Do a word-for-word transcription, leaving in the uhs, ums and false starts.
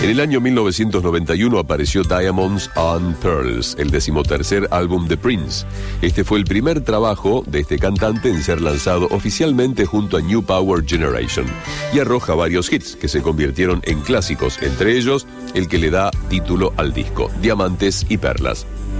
En el año mil novecientos noventa y uno apareció Diamonds and Pearls, el decimotercer álbum de Prince. Este fue el primer trabajo de este cantante en ser lanzado oficialmente junto a New Power Generation y arroja varios hits que se convirtieron en clásicos, entre ellos el que le da título al disco, Diamantes y Perlas.